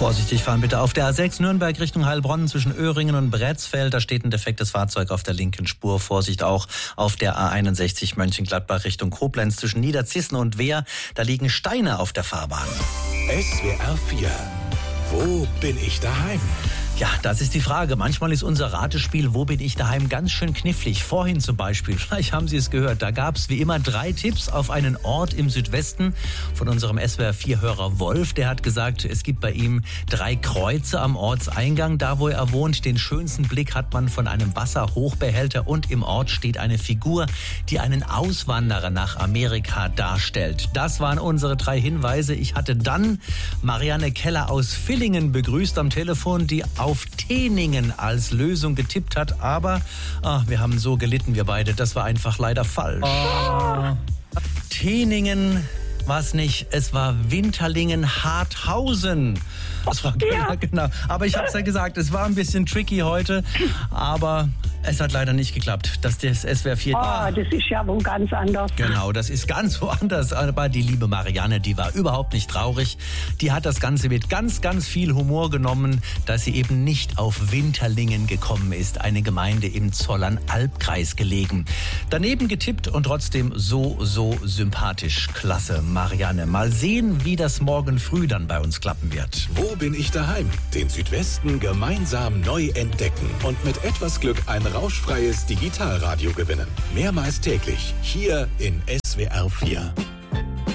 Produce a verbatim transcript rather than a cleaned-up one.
Vorsichtig fahren bitte auf der A sechs Nürnberg Richtung Heilbronn zwischen Öhringen und Brätzfeld. Da steht ein defektes Fahrzeug auf der linken Spur. Vorsicht auch auf der A einundsechzig Mönchengladbach Richtung Koblenz zwischen Niederzissen und Wehr. Da liegen Steine auf der Fahrbahn. S W R vier. Wo bin ich daheim? Ja, das ist die Frage. Manchmal ist unser Ratespiel Wo bin ich daheim ganz schön knifflig. Vorhin zum Beispiel, vielleicht haben Sie es gehört, da gab es wie immer drei Tipps auf einen Ort im Südwesten von unserem S W R vier Hörer Wolf. Der hat gesagt, es gibt bei ihm drei Kreuze am Ortseingang, da wo er wohnt. Den schönsten Blick hat man von einem Wasserhochbehälter und im Ort steht eine Figur, die einen Auswanderer nach Amerika darstellt. Das waren unsere drei Hinweise. Ich hatte dann Marianne Keller aus Villingen begrüßt am Telefon, die auf Teningen als Lösung getippt hat, aber ah, wir haben so gelitten, wir beide. Das war einfach leider falsch. Oh. Teningen war es nicht, es war Winterlingen-Harthausen. Das war ja. genau. Aber ich habe es ja gesagt, es war ein bisschen tricky heute, aber es hat leider nicht geklappt. Das, das S W R vier. Oh, das ist ja wohl ganz anders. Genau, das ist ganz woanders. Aber die liebe Marianne, die war überhaupt nicht traurig. Die hat das Ganze mit ganz, ganz viel Humor genommen, dass sie eben nicht auf Winterlingen gekommen ist. Eine Gemeinde im Zollern-Albkreis gelegen. Daneben getippt und trotzdem so, so sympathisch. Klasse, Marianne. Mal sehen, wie das morgen früh dann bei uns klappen wird. Wo bin ich daheim? Den Südwesten gemeinsam neu entdecken und mit etwas Glück ein rauschfreies Digitalradio gewinnen. Mehrmals täglich hier in S W R vier.